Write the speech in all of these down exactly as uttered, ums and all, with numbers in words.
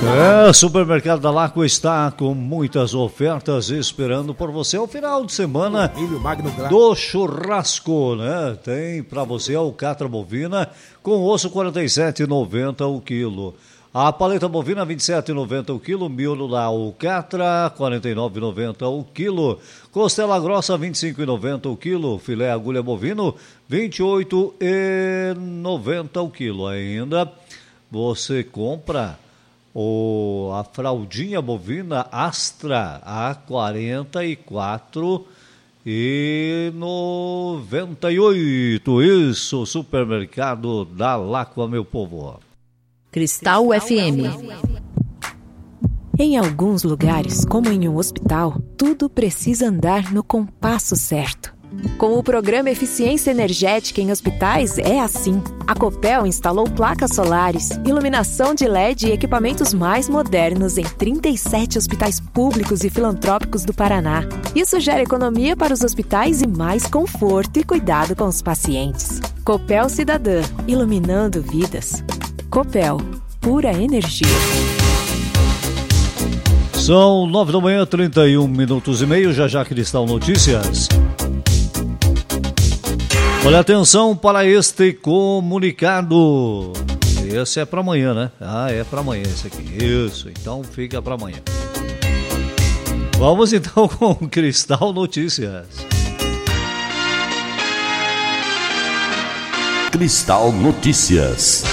É, o Supermercado da Laco está com muitas ofertas esperando por você ao final de semana do churrasco, né? Tem para você a alcatra bovina com osso quarenta e sete reais e noventa centavos o quilo. A paleta bovina vinte e sete reais e noventa centavos o quilo, miolo da alcatra quarenta e nove reais e noventa centavos o quilo, costela grossa vinte e cinco reais e noventa centavos o quilo, filé agulha bovino vinte e oito reais e noventa centavos o quilo. Ainda você compra o, a fraldinha bovina Astra a quarenta e quatro reais e noventa e oito centavos. Isso, Supermercado da Laco, meu povo. Cristal U F M. Em alguns lugares, como em um hospital, tudo precisa andar no compasso certo. Com o programa Eficiência Energética em Hospitais, é assim. A Copel instalou placas solares, iluminação de L E D e equipamentos mais modernos em trinta e sete hospitais públicos e filantrópicos do Paraná. Isso gera economia para os hospitais e mais conforto e cuidado com os pacientes. Copel Cidadã, iluminando vidas. Copel, pura energia. São nove da manhã, trinta e um minutos e meio, já já Cristal Notícias. Olha, atenção para este comunicado. Esse é para amanhã, né? Ah, é para amanhã esse aqui. Isso, então fica para amanhã. Vamos então com Cristal Notícias. Cristal Notícias.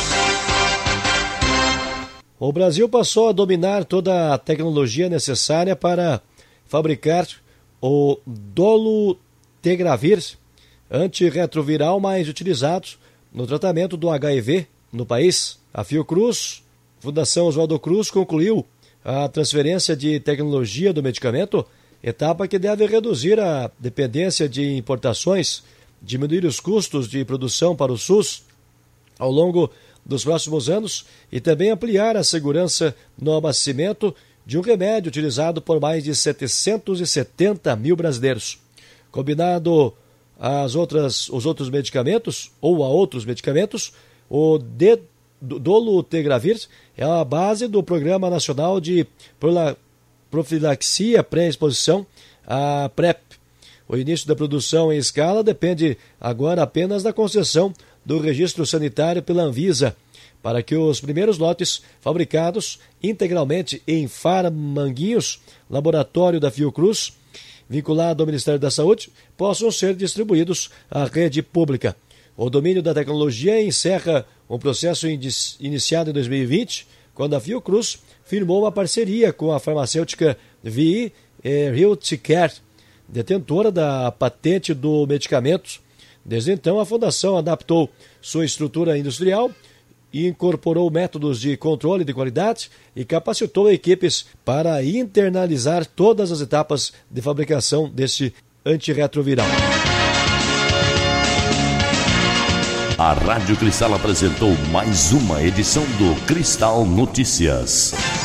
O Brasil passou a dominar toda a tecnologia necessária para fabricar o dolutegravir, antirretroviral mais utilizado no tratamento do H I V no país. A Fiocruz, Fundação Oswaldo Cruz, concluiu a transferência de tecnologia do medicamento, etapa que deve reduzir a dependência de importações, diminuir os custos de produção para o SUS ao longo dos próximos anos e também ampliar a segurança no abastecimento de um remédio utilizado por mais de setecentos e setenta mil brasileiros. Combinado às outras, os outros medicamentos, ou a outros medicamentos, o dolutegravir é a base do Programa Nacional de Profilaxia Pré-Exposição, a PrEP. O início da produção em escala depende agora apenas da concessão do registro sanitário pela Anvisa, para que os primeiros lotes fabricados integralmente em Faramanguinhos, laboratório da Fiocruz, vinculado ao Ministério da Saúde, possam ser distribuídos à rede pública. O domínio da tecnologia encerra um processo iniciado em dois mil e vinte, quando a Fiocruz firmou uma parceria com a farmacêutica V I Healthcare, detentora da patente do medicamento. Desde então, a Fundação adaptou sua estrutura industrial e incorporou métodos de controle de qualidade e capacitou equipes para internalizar todas as etapas de fabricação deste antirretroviral. A Rádio Cristal apresentou mais uma edição do Cristal Notícias.